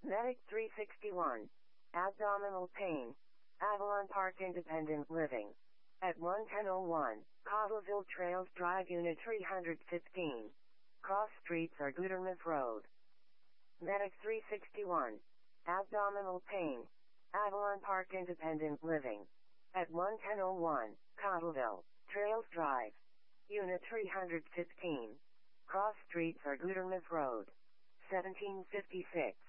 Medic 361. Abdominal pain. Avalon Park Independent Living. At 1101, Cottleville Trails Drive Unit 315. Cross streets are Gutermouth Road. Medic 361. Abdominal pain. Avalon Park Independent Living. At 1101, Cottleville Trails Drive. Unit 315. Cross streets are Gutermouth Road. 1756.